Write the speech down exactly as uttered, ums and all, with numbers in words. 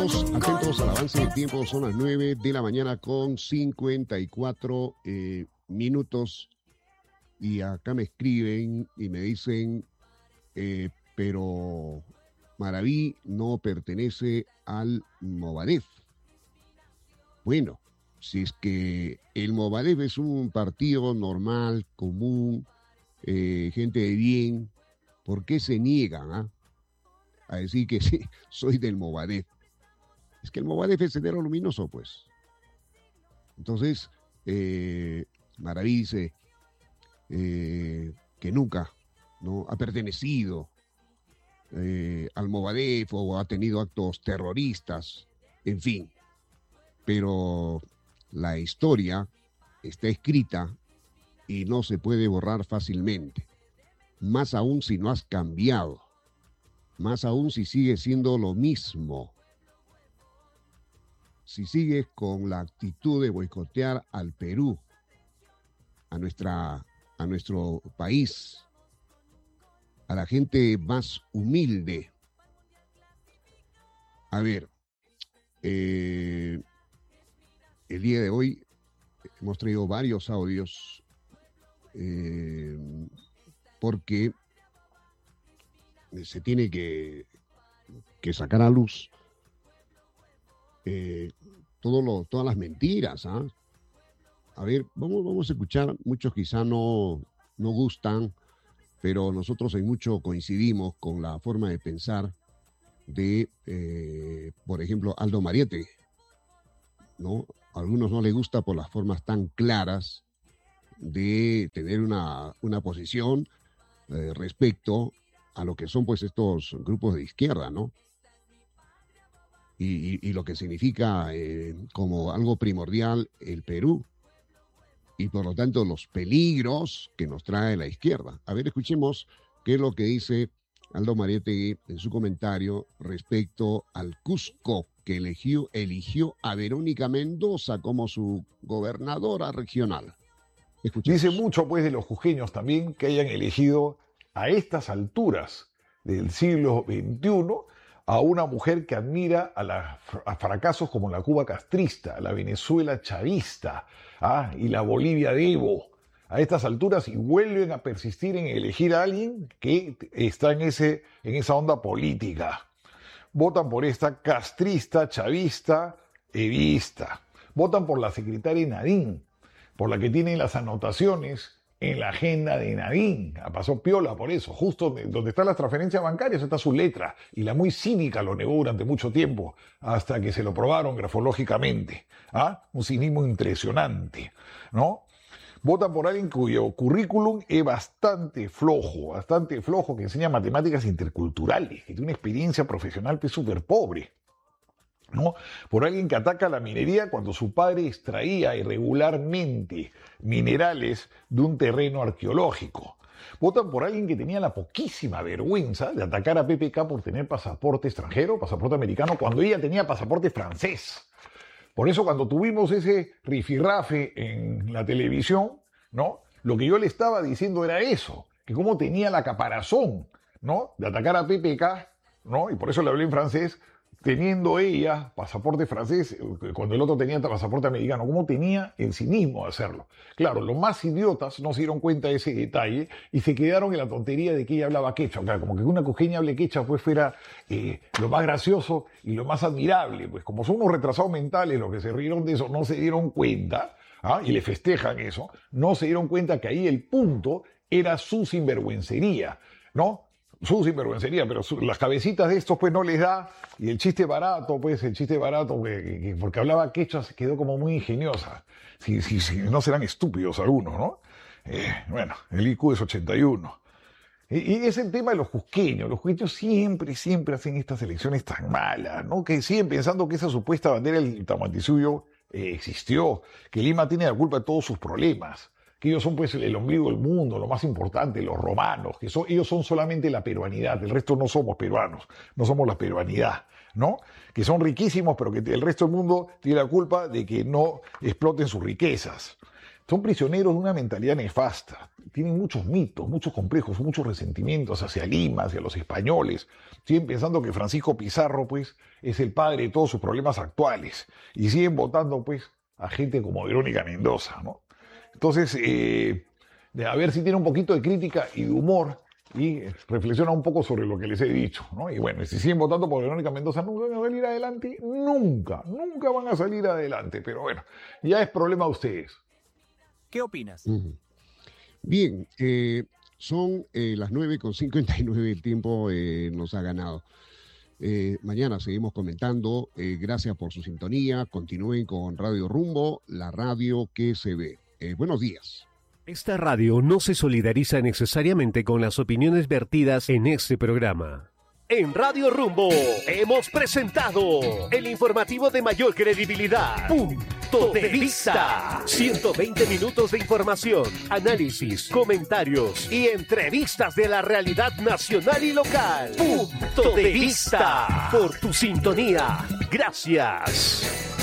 Atentos, atentos al avance del tiempo. Son las nueve de la mañana con cincuenta y cuatro eh, minutos. Y acá me escriben y me dicen, eh, pero Maraví no pertenece al Movadef. Bueno, si es que el Movadef es un partido normal, común, eh, gente de bien, ¿por qué se niegan ah, a decir que sí, soy del Movadef? Es que el Movadef es Sendero Luminoso, pues. Entonces, eh, Maraví dice eh, que nunca no ha pertenecido eh, al Movadef o ha tenido actos terroristas, en fin. Pero la historia está escrita y no se puede borrar fácilmente. Más aún si no has cambiado. Más aún si sigues siendo lo mismo. Si sigues con la actitud de boicotear al Perú, a, nuestra, a nuestro país, a la gente más humilde. A ver, eh, el día de hoy hemos traído varios audios eh, porque se tiene que, que sacar a luz eh, todo lo, todas las mentiras. ¿ah? A ver, vamos, vamos a escuchar, muchos quizá no, no gustan, pero nosotros en mucho coincidimos con la forma de pensar de, eh, por ejemplo, Aldo Mariete, ¿no? A algunos no les gusta por las formas tan claras de tener una, una posición eh, respecto a lo que son pues estos grupos de izquierda, ¿no? Y, y, y lo que significa eh, como algo primordial el Perú y por lo tanto los peligros que nos trae la izquierda. A ver, escuchemos qué es lo que dice Aldo Mariete en su comentario respecto al Cusco, que eligió, eligió a Verónica Mendoza como su gobernadora regional. Escuchemos. Dice mucho pues de los cusqueños también que hayan elegido a estas alturas del siglo veintiuno a una mujer que admira a, la, a fracasos como la Cuba castrista, la Venezuela chavista ¿ah? y la Bolivia de Evo. A estas alturas y vuelven a persistir en elegir a alguien que está en, ese, en esa onda política. Votan por esta castrista, chavista, evista. Votan por la secretaria Nadine, por la que tienen las anotaciones en la agenda de Nadine. Pasó piola por eso. Justo donde están las transferencias bancarias está su letra. Y la muy cínica lo negó durante mucho tiempo, hasta que se lo probaron grafológicamente. ¿Ah? Un cinismo impresionante, ¿no? Votan por alguien cuyo currículum es bastante flojo, bastante flojo, que enseña matemáticas interculturales, que tiene una experiencia profesional que es súper pobre, ¿no? Por alguien que ataca la minería cuando su padre extraía irregularmente minerales de un terreno arqueológico. Votan por alguien que tenía la poquísima vergüenza de atacar a P P K por tener pasaporte extranjero, pasaporte americano, cuando ella tenía pasaporte francés. Por eso cuando tuvimos ese rifirrafe en la televisión, ¿no? Lo que yo le estaba diciendo era eso, que cómo tenía la caparazón, ¿no? De atacar a P P K, ¿no? Y por eso le hablé en francés, teniendo ella pasaporte francés, cuando el otro tenía pasaporte americano, ¿cómo tenía el cinismo de hacerlo? Claro, los más idiotas no se dieron cuenta de ese detalle y se quedaron en la tontería de que ella hablaba quechua. Claro, como que una cusqueña hable quechua pues fuera eh, lo más gracioso y lo más admirable. Pues como son unos retrasados mentales los que se rieron de eso, no se dieron cuenta, ¿ah? y le festejan eso, no se dieron cuenta que ahí el punto era su sinvergüencería, ¿no? Su sinvergüencería, pero su, las cabecitas de estos pues no les da, y el chiste barato, pues el chiste barato, que, que, porque hablaba quechua se quedó como muy ingeniosa. Si, si, si no serán estúpidos algunos, ¿no? Eh, bueno, el I Q es ochenta y uno. Y, y es el tema de los cusqueños. Los cusqueños siempre, siempre hacen estas elecciones tan malas, ¿no? Que siguen pensando que esa supuesta bandera del Tahuantinsuyo eh, existió, que Lima tiene la culpa de todos sus problemas, que ellos son pues el ombligo del mundo, lo más importante, los romanos, que son, ellos son solamente la peruanidad, el resto no somos peruanos, no somos la peruanidad, ¿no? Que son riquísimos, pero que el resto del mundo tiene la culpa de que no exploten sus riquezas. son prisioneros de una mentalidad nefasta. Tienen muchos mitos, muchos complejos, muchos resentimientos hacia Lima, hacia los españoles. Siguen pensando que Francisco Pizarro, pues, es el padre de todos sus problemas actuales. Y siguen votando, pues, a gente como Verónica Mendoza, ¿no? Entonces, eh, a ver si tiene un poquito de crítica y de humor y reflexiona un poco sobre lo que les he dicho, ¿no? Y bueno, si siguen votando por Verónica Mendoza, nunca van a salir adelante, nunca, nunca van a salir adelante. Pero bueno, ya es problema de ustedes. ¿Qué opinas? Uh-huh. Bien, eh, son eh, las nueve con cincuenta y nueve, el tiempo eh, nos ha ganado. Eh, mañana seguimos comentando. Eh, gracias por su sintonía. Continúen con Radio Rumbo, la radio que se ve. Eh, buenos días. Esta radio no se solidariza necesariamente con las opiniones vertidas en este programa. En Radio Rumbo hemos presentado el informativo de mayor credibilidad. Punto de Vista. ciento veinte minutos de información, análisis, comentarios y entrevistas de la realidad nacional y local. Punto de Vista. Por tu sintonía. Gracias.